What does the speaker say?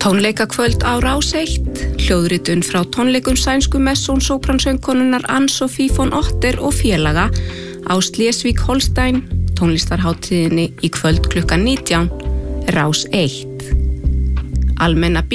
Tónleikakvöld á Rás 1, hljóðritun frá tónleikum sænsku messón-sópransöngkonunnar Anne-Sophie von Otter og félaga á Schleswig-Holstein, tónlistarhátíðinni í kvöld klukkan 19, Rás 1. Almenna